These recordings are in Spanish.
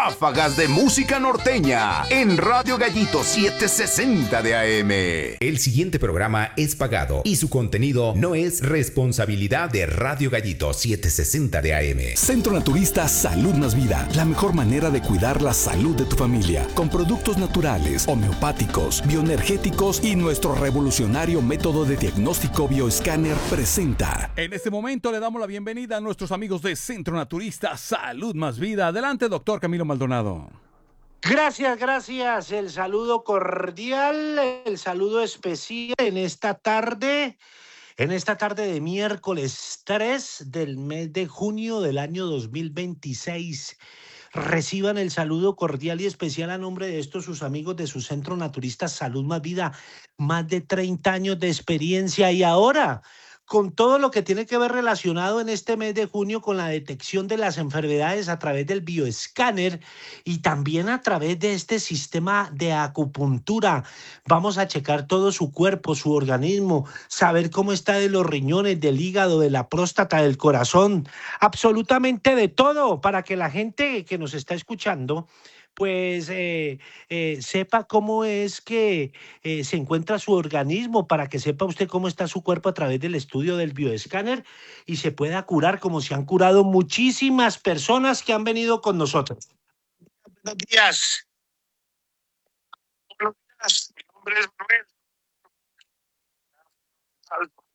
Ráfagas de música norteña en Radio Gallito 760 de AM. El siguiente programa es pagado y su contenido no es responsabilidad de Radio Gallito 760 de AM. Centro Naturista Salud Más Vida, la mejor manera de cuidar la salud de tu familia, con productos naturales, homeopáticos, bioenergéticos y nuestro revolucionario método de diagnóstico bioescáner presenta. En este momento le damos la bienvenida a nuestros amigos de Centro Naturista Salud Más Vida. Adelante, doctor Camilo Maldonado. Gracias. El saludo cordial, el saludo especial en esta tarde de miércoles 3 del mes de junio del año 2026. Reciban el saludo cordial y especial a nombre de estos sus amigos de su Centro Naturista Salud Más Vida, más de 30 años de experiencia y ahora con todo lo que tiene que ver relacionado en este mes de junio con la detección de las enfermedades a través del bioescáner y también a través de este sistema de acupuntura. Vamos a checar todo su cuerpo, su organismo, saber cómo está de los riñones, del hígado, de la próstata, del corazón, absolutamente de todo, para que la gente que nos está escuchando pues sepa cómo es que se encuentra su organismo, para que sepa usted cómo está su cuerpo a través del estudio del bioescáner y se pueda curar como se han curado muchísimas personas que han venido con nosotros. Buenos días. Buenos días. Mi nombre es Manuel.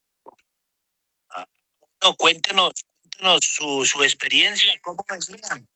No, cuéntenos su experiencia, cómo decían.